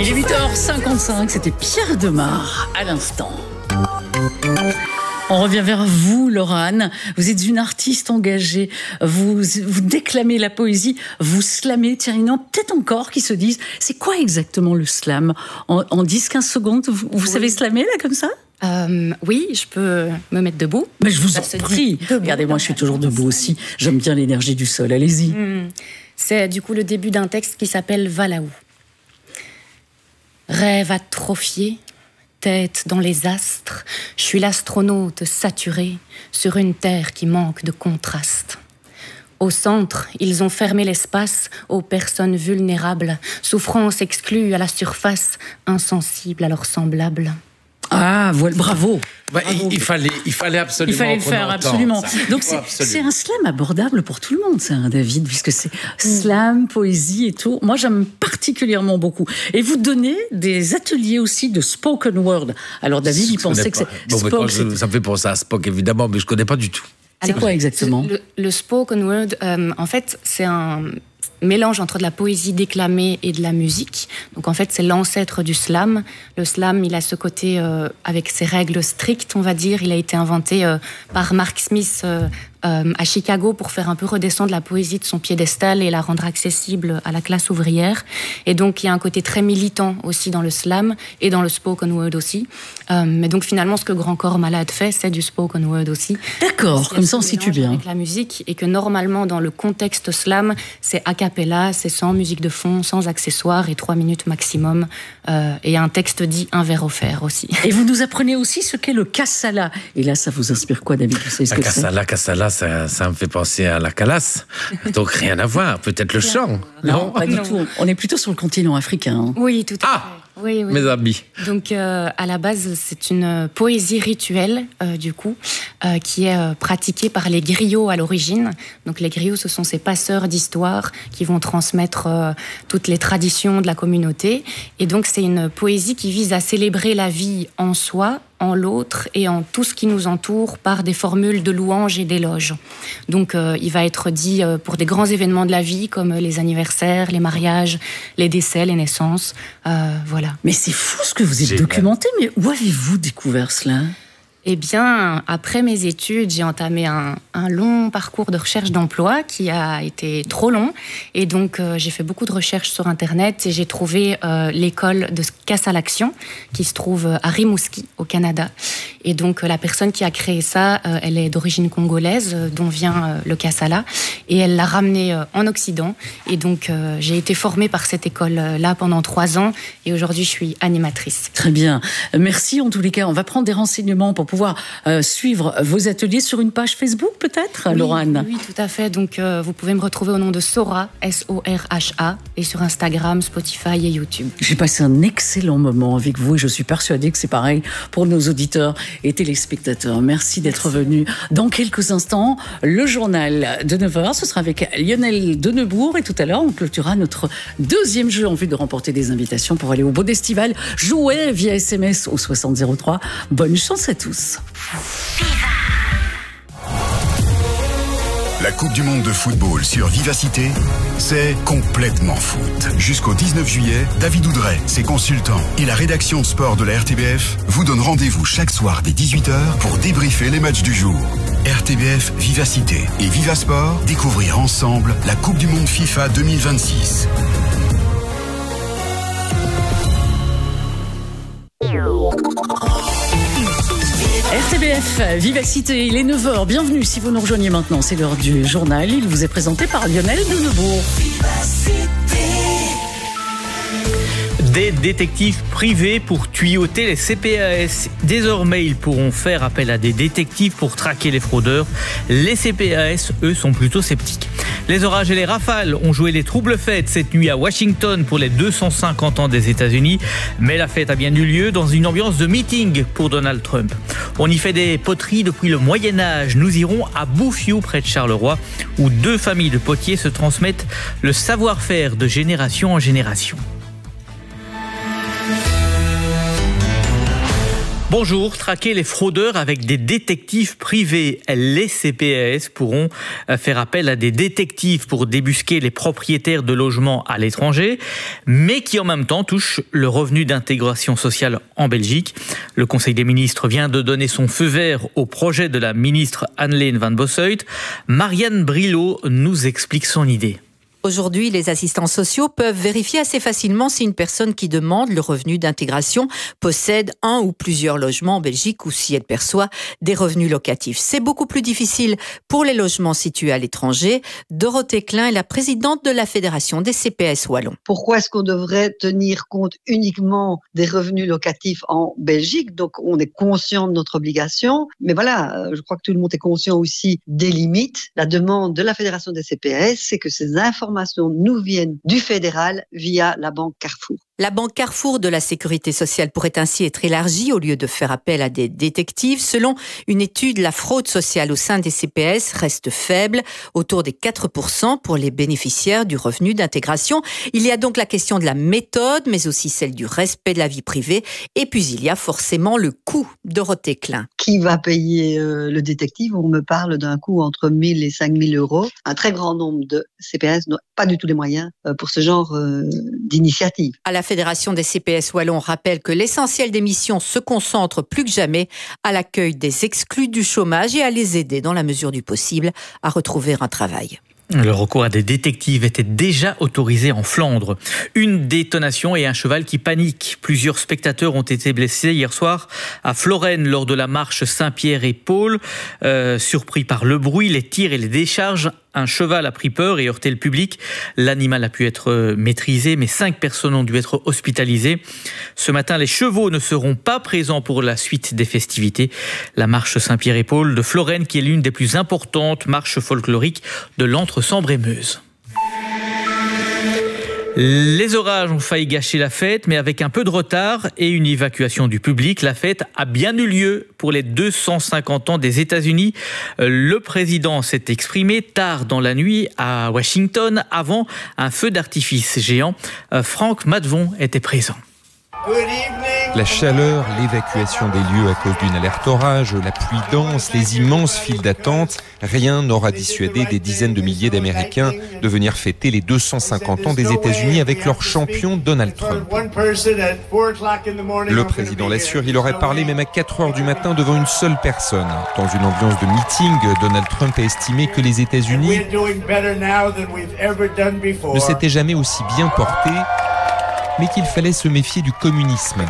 Il est 8h55, c'était Pierre Demar à l'instant. On revient vers vous, Laurane. Vous êtes une artiste engagée. Vous déclamez la poésie, vous slamez. Tiens, il y en a peut-être encore qui se disent, c'est quoi exactement le slam ? En 10-15 secondes, vous savez slammer là comme ça ? Oui, je peux me mettre debout. Mais je vous en prie. Regardez, moi je suis toujours debout aussi. J'aime bien l'énergie du sol, allez-y. C'est du coup le début d'un texte qui s'appelle Va là-haut. Rêve atrophié, tête dans les astres, je suis l'astronaute saturé sur une terre qui manque de contraste. Au centre, ils ont fermé l'espace aux personnes vulnérables, souffrance exclue à la surface, insensibles à leurs semblables. Ah, voilà, bravo. Bah, il fallait absolument. Il fallait le faire, absolument. Donc c'est un slam abordable pour tout le monde, ça, David, puisque c'est slam, poésie et tout. Moi, j'aime particulièrement beaucoup. Et vous donnez des ateliers aussi de spoken word. Alors, David, il pensait que c'est ça me fait penser à Spock, évidemment, mais je connais pas du tout. C'est quoi exactement ? Le spoken word, en fait, c'est un mélange entre de la poésie déclamée et de la musique. Donc en fait, c'est l'ancêtre du slam. Le slam, il a ce côté avec ses règles strictes, on va dire. Il a été inventé par Mark Smith à Chicago pour faire un peu redescendre la poésie de son piédestal et la rendre accessible à la classe ouvrière. Et donc, il y a un côté très militant aussi dans le slam et dans le spoken word aussi. Mais donc, finalement, ce que Grand Corps Malade fait, c'est du spoken word aussi. D'accord, comme ça, on situe bien. Avec la musique, et que normalement, dans le contexte slam, c'est a cappella, c'est sans musique de fond, sans accessoires et 3 minutes maximum. Et un texte dit, un vers offert aussi. Et vous nous apprenez aussi ce qu'est le kassala. Et là, ça vous inspire quoi, David ? Vous savez ce que c'est ? Kassala, ça me fait penser à la calasse. Donc rien à voir, peut-être le chant. Non, pas du tout. On est plutôt sur le continent africain. Oui, tout à fait. Oui. Mes amis. Donc, à la base, c'est une poésie rituelle, du coup, qui est pratiquée par les griots à l'origine. Donc, les griots, ce sont ces passeurs d'histoire qui vont transmettre toutes les traditions de la communauté. Et donc, c'est une poésie qui vise à célébrer la vie en soi, en l'autre et en tout ce qui nous entoure par des formules de louanges et d'éloges. Donc, il va être dit pour des grands événements de la vie, comme les anniversaires, les mariages, les décès, les naissances, voilà. Mais c'est fou ce que vous êtes documenté, mais où avez-vous découvert cela ? Eh bien, après mes études, j'ai entamé un long parcours de recherche d'emploi qui a été trop long. Et donc, j'ai fait beaucoup de recherches sur Internet et j'ai trouvé l'école de Kassalaction qui se trouve à Rimouski, au Canada. Et donc, la personne qui a créé ça, elle est d'origine congolaise, dont vient le Kassala. Et elle l'a ramené en Occident. Et donc, j'ai été formée par cette école-là pendant 3 ans. Et aujourd'hui, je suis animatrice. Très bien. Merci en tous les cas. On va prendre des renseignements pour pouvoir suivre vos ateliers sur une page Facebook, peut-être, Laurane ? Oui, tout à fait. Donc, vous pouvez me retrouver au nom de Sora, S-O-R-H-A, et sur Instagram, Spotify et YouTube. J'ai passé un excellent moment avec vous et je suis persuadée que c'est pareil pour nos auditeurs et téléspectateurs. Merci d'être venus. Dans quelques instants, le journal de 9h, ce sera avec Lionel Denebourg et tout à l'heure, on clôturera notre 2e jeu en vue de remporter des invitations pour aller au Beau d'Estival. Jouez via SMS au 6003. Bonne chance à tous. La Coupe du Monde de football sur Vivacité, c'est complètement foot. Jusqu'au 19 juillet, David Oudret, ses consultants et la rédaction sport de la RTBF vous donnent rendez-vous chaque soir dès 18h pour débriefer les matchs du jour. RTBF Vivacité et Vivasport, découvrir ensemble la Coupe du Monde FIFA 2026. RTBF, Vivacité, il est 9h. Bienvenue si vous nous rejoignez maintenant. C'est l'heure du journal. Il vous est présenté par Lionel Denebourg. Des détectives privés pour tuyauter les CPAS. Désormais, ils pourront faire appel à des détectives pour traquer les fraudeurs. Les CPAS, eux, sont plutôt sceptiques. Les orages et les rafales ont joué les troubles fêtes cette nuit à Washington pour les 250 ans des États-Unis. Mais la fête a bien eu lieu dans une ambiance de meeting pour Donald Trump. On y fait des poteries depuis le Moyen-Âge. Nous irons à Bouffiou, près de Charleroi, où 2 familles de potiers se transmettent le savoir-faire de génération en génération. Bonjour, traquer les fraudeurs avec des détectives privés. Les CPAS pourront faire appel à des détectives pour débusquer les propriétaires de logements à l'étranger, mais qui en même temps touchent le revenu d'intégration sociale en Belgique. Le Conseil des ministres vient de donner son feu vert au projet de la ministre Anneleen van Bossuyt. Marianne Brilot nous explique son idée. Aujourd'hui, les assistants sociaux peuvent vérifier assez facilement si une personne qui demande le revenu d'intégration possède un ou plusieurs logements en Belgique ou si elle perçoit des revenus locatifs. C'est beaucoup plus difficile pour les logements situés à l'étranger. Dorothée Klein est la présidente de la Fédération des CPAS Wallons. Pourquoi est-ce qu'on devrait tenir compte uniquement des revenus locatifs en Belgique? Donc, on est conscient de notre obligation. Mais voilà, je crois que tout le monde est conscient aussi des limites. La demande de la Fédération des CPAS, c'est que ces informations nous viennent du fédéral via la banque Carrefour. La banque Carrefour de la Sécurité sociale pourrait ainsi être élargie au lieu de faire appel à des détectives. Selon une étude, la fraude sociale au sein des CPAS reste faible, autour des 4% pour les bénéficiaires du revenu d'intégration. Il y a donc la question de la méthode, mais aussi celle du respect de la vie privée. Et puis il y a forcément le coût. Dorothée Klein. Qui va payer le détective? On me parle d'un coût entre 1 000 et 5 000 euros. Un très grand nombre de CPAS n'ont pas du tout les moyens pour ce genre d'initiative. À la Fédération des CPAS Wallons rappelle que l'essentiel des missions se concentre plus que jamais à l'accueil des exclus du chômage et à les aider dans la mesure du possible à retrouver un travail. Le recours à des détectives était déjà autorisé en Flandre. Une détonation et un cheval qui panique. Plusieurs spectateurs ont été blessés hier soir à Florennes lors de la marche Saint-Pierre et Paul. Surpris par le bruit, les tirs et les décharges, un cheval a pris peur et heurté le public. L'animal a pu être maîtrisé, mais 5 personnes ont dû être hospitalisées. Ce matin, les chevaux ne seront pas présents pour la suite des festivités. La marche Saint-Pierre et Paul de Florennes, qui est l'une des plus importantes marches folkloriques de l'Entre-Sambre et Meuse. Les orages ont failli gâcher la fête, mais avec un peu de retard et une évacuation du public, la fête a bien eu lieu pour les 250 ans des États-Unis. Le président s'est exprimé tard dans la nuit à Washington avant un feu d'artifice géant. Franck Matvon était présent. La chaleur, l'évacuation des lieux à cause d'une alerte orage, la pluie dense, les immenses files d'attente, rien n'aura dissuadé des dizaines de milliers d'Américains de venir fêter les 250 ans des États-Unis avec leur champion Donald Trump. Le président l'assure, il aurait parlé même à 4 heures du matin devant une seule personne. Dans une ambiance de meeting, Donald Trump a estimé que les États-Unis ne s'étaient jamais aussi bien portés, mais qu'il fallait se méfier du communisme.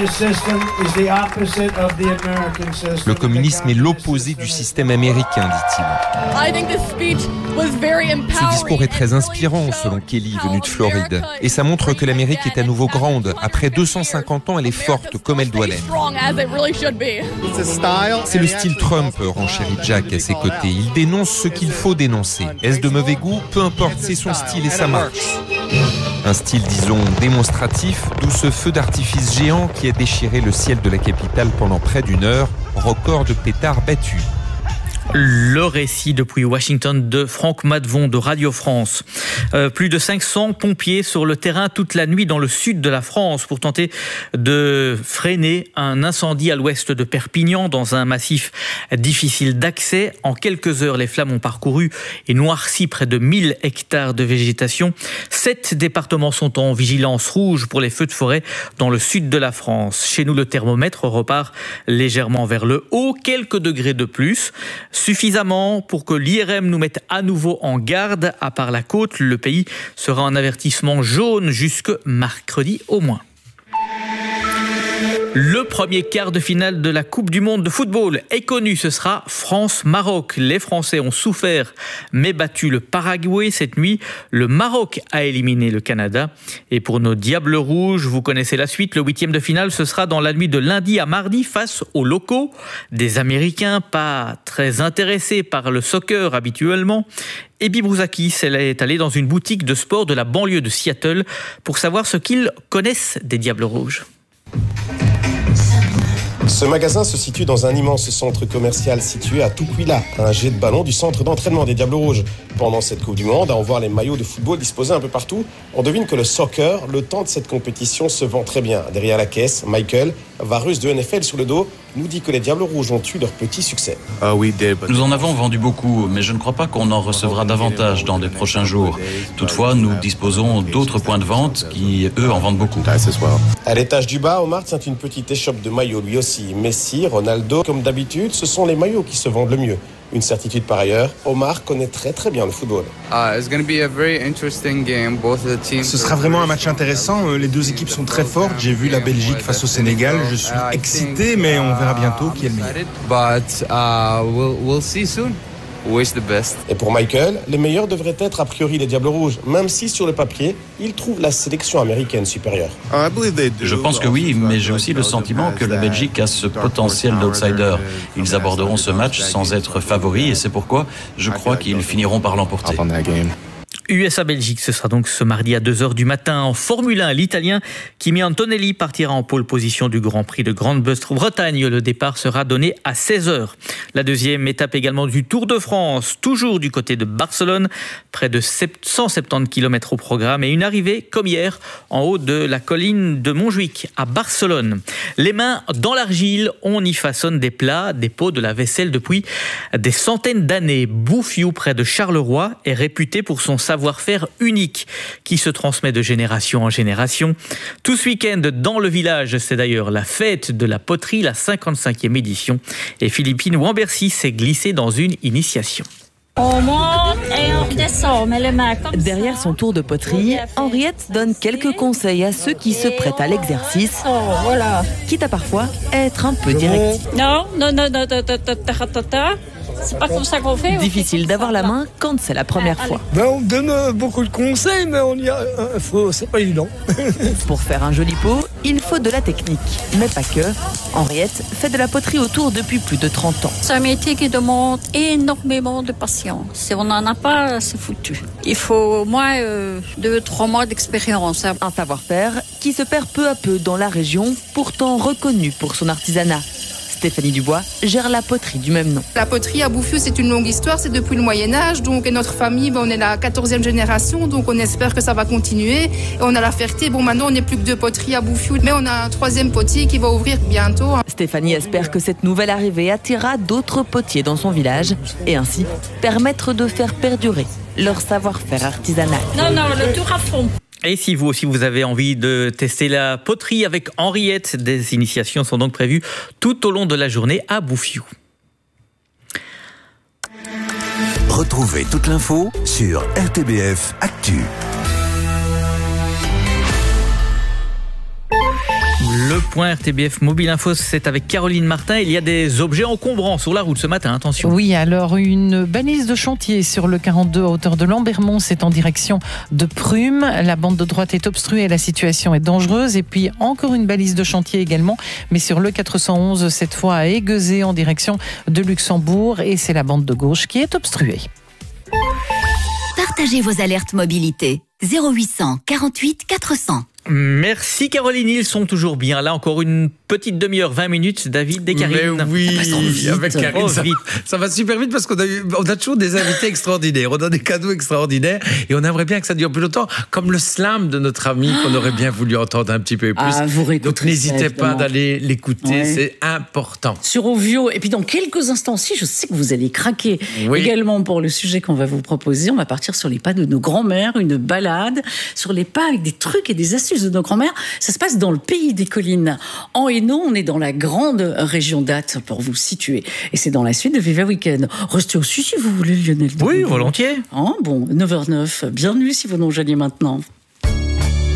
Le communisme est l'opposé du système américain, dit-il. Ce discours est très inspirant, selon Kelly, venu de Floride. Et ça montre que l'Amérique est à nouveau grande. Après 250 ans, elle est forte, comme elle doit l'être. C'est le style Trump, renchérit Jack à ses côtés. Il dénonce ce qu'il faut dénoncer. Est-ce de mauvais goût? Peu importe, c'est son style et ça marche. Un style, disons, démonstratif, d'où ce feu d'artifice géant qui a déchiré le ciel de la capitale pendant près d'1 heure, record de pétards battus. Le récit depuis Washington de Franck Matvon de Radio France. Plus de 500 pompiers sur le terrain toute la nuit dans le sud de la France pour tenter de freiner un incendie à l'ouest de Perpignan dans un massif difficile d'accès. En quelques heures, les flammes ont parcouru et noirci près de 1000 hectares de végétation. 7 départements sont en vigilance rouge pour les feux de forêt dans le sud de la France. Chez nous, le thermomètre repart légèrement vers le haut, quelques degrés de plus. Suffisamment pour que l'IRM nous mette à nouveau en garde. À part la côte, le pays sera en avertissement jaune jusque mercredi au moins. Le premier quart de finale de la Coupe du Monde de football est connu, ce sera France-Maroc. Les Français ont souffert mais battu le Paraguay cette nuit. Le Maroc a éliminé le Canada. Et pour nos Diables Rouges, vous connaissez la suite. Le 8e de finale, ce sera dans la nuit de lundi à mardi face aux locaux. Des Américains pas très intéressés par le soccer habituellement. Ebi Brouzakis, elle est allée dans une boutique de sport de la banlieue de Seattle pour savoir ce qu'ils connaissent des Diables Rouges. Ce magasin se situe dans un immense centre commercial situé à Tukwila, un jet de ballon du centre d'entraînement des Diables Rouges. Pendant cette Coupe du Monde, à en voir les maillots de football disposés un peu partout, on devine que le soccer, le temps de cette compétition, se vend très bien. Derrière la caisse, Michael, Varus de NFL sur le dos, nous dit que les Diables Rouges ont eu leur petit succès. Nous en avons vendu beaucoup, mais je ne crois pas qu'on en recevra davantage dans les prochains jours. Toutefois, nous disposons d'autres points de vente qui, eux, en vendent beaucoup. À l'étage du bas, Omar tient une petite échoppe de maillots lui aussi. Messi, Ronaldo, comme d'habitude, ce sont les maillots qui se vendent le mieux. Une certitude par ailleurs, Omar connaît très très bien le football. Ce sera vraiment un match intéressant. Les deux équipes sont très fortes. J'ai vu la Belgique face au Sénégal. Je suis excité, mais on verra bientôt qui est le meilleur. Et pour Michael, les meilleurs devraient être a priori les Diables Rouges, même si sur le papier, il trouve la sélection américaine supérieure. Je pense que oui, mais j'ai aussi le sentiment que la Belgique a ce potentiel d'outsider. Ils aborderont ce match sans être favoris et c'est pourquoi je crois qu'ils finiront par l'emporter. USA-Belgique, ce sera donc ce mardi à 2h du matin. En Formule 1, l'Italien Kimi Antonelli partira en pole position du Grand Prix de Grande-Bretagne. Le départ sera donné à 16h. La deuxième étape également du Tour de France, toujours du côté de Barcelone. Près de 170 km au programme et une arrivée, comme hier, en haut de la colline de Montjuïc, à Barcelone. Les mains dans l'argile, on y façonne des plats, des pots, de la vaisselle depuis des centaines d'années. Bouffiou, près de Charleroi, est réputé pour son savoir-faire unique qui se transmet de génération en génération. Tout ce week-end, dans le village, c'est d'ailleurs la fête de la poterie, la 55e édition. Et Philippine Wambercy s'est glissée dans une initiation. On monte et on redescend, on met les mains comme Derrière ça. son tour de poterie, Henriette donne quelques conseils à ceux qui se prêtent à l'exercice, Voilà. quitte à parfois être un peu directif. Non, c'est pas comme ça qu'on fait. Difficile d'avoir la main quand c'est la première fois. On donne beaucoup de conseils, mais c'est pas évident. Pour faire un joli pot, il faut de la technique, mais pas que. Henriette fait de la poterie autour depuis plus de 30 ans. C'est un métier qui demande énormément de patience. Si on n'en a pas, c'est foutu. Il faut au moins 2-3 mois d'expérience. Un savoir-faire qui se perd peu à peu dans la région, pourtant reconnue pour son artisanat. Stéphanie Dubois gère la poterie du même nom. La poterie à Bouffiou, c'est une longue histoire, c'est depuis le Moyen-Âge. Donc, et notre famille, on est la 14e génération, donc on espère que ça va continuer. Et on a la fierté, maintenant on n'est plus que 2 poteries à Bouffiou, mais on a un 3e potier qui va ouvrir bientôt. Stéphanie espère que cette nouvelle arrivée attirera d'autres potiers dans son village et ainsi permettre de faire perdurer leur savoir-faire artisanal. Non, le tour à fond. Et si vous aussi vous avez envie de tester la poterie avec Henriette, des initiations sont donc prévues tout au long de la journée à Bouffiou. Retrouvez toute l'info sur RTBF Actu. Le point RTBF Mobile Info, c'est avec Caroline Martin. Il y a des objets encombrants sur la route ce matin, attention. Oui, alors une balise de chantier sur le 42 à hauteur de Lambermont, c'est en direction de Prüm. La bande de droite est obstruée, la situation est dangereuse. Et puis encore une balise de chantier également, mais sur le 411, cette fois à Aiguezé en direction de Luxembourg. Et c'est la bande de gauche qui est obstruée. Partagez vos alertes mobilité. 0800 48 400. Merci Caroline, ils sont toujours bien là, encore une petite demi-heure, 20 minutes, David et Karine. Mais oui, avec Karine, ça va super vite parce qu'on a toujours des invités extraordinaires, on a des cadeaux extraordinaires et on aimerait bien que ça dure plus longtemps, comme le slam de notre ami qu'on aurait bien voulu entendre un petit peu plus. Donc n'hésitez pas d'aller l'écouter, c'est important. Sur Ovio, et puis dans quelques instants aussi, je sais que vous allez craquer également pour le sujet qu'on va vous proposer. On va partir sur les pas de nos grands-mères, une balade sur les pas avec des trucs et des astuces de nos grands-mères. Ça se passe dans le pays des collines. En Hainaut, on est dans la grande région d'Ath pour vous situer. Et c'est dans la suite de Viva Weekend. Restez aussi si vous voulez, Lionel. Oui, volontiers. Bon, 9h09. Bienvenue si vous nous rejoignez maintenant.